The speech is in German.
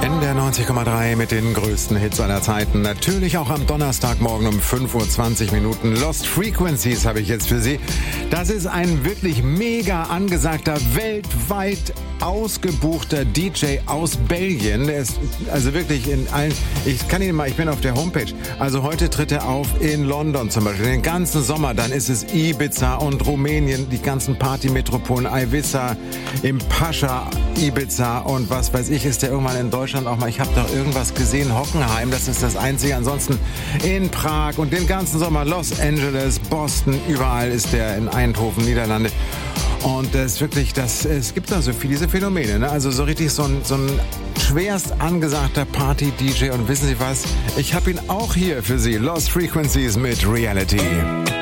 In der 90,3 mit den größten Hits aller Zeiten. Natürlich auch am Donnerstagmorgen um 5:20 Uhr. Lost Frequencies habe ich jetzt für Sie. Das ist ein wirklich mega angesagter, weltweit ausgebuchter DJ aus Belgien. Der ist also wirklich in allen... Ich bin auf der Homepage. Also heute tritt er auf in London zum Beispiel. Den ganzen Sommer. Dann ist es Ibiza und Rumänien. Die ganzen Partymetropolen. Ibiza, im Pascha, Ibiza und was weiß ich, ist der irgendwann in Deutschland auch mal. Ich habe doch irgendwas gesehen. Hockenheim, das ist das Einzige. Ansonsten in Prag und den ganzen Sommer Los Angeles, Boston. Überall ist der, in Eindhoven, Niederlande. Und das ist wirklich, es gibt da so viele diese Phänomene, ne? Also so richtig so ein schwerst angesagter Party-DJ. Und wissen Sie was? Ich habe ihn auch hier für Sie. Lost Frequencies mit Reality.